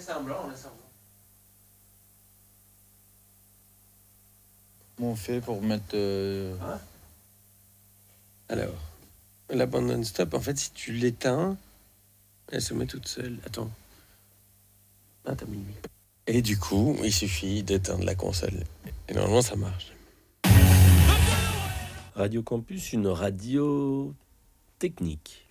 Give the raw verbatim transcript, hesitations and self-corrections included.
fait semblant, on a semblant. Comment on fait pour mettre... Euh... Hein? Alors, la bande non-stop, en fait, si tu l'éteins, elle se met toute seule. Attends. Ah, t'as mis lui. Et du coup, il suffit d'éteindre la console. Et normalement, ça marche. Radio Campus, une radio technique.